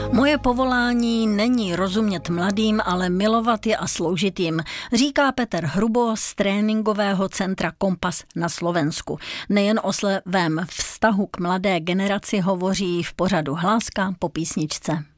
Moje povolání není rozumět mladým, ale milovat je a sloužit jim, říká Petr Hrubo z tréninkového centra Kompas na Slovensku. Nejen o svém vztahu k mladé generaci hovoří v pořadu Hláska po písničce.